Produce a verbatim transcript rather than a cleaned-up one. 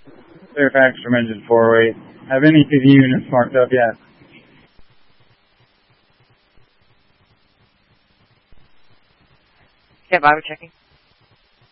Fairfax from engine four oh eight. Have any P V units marked up yet? Yeah, Bobby checking.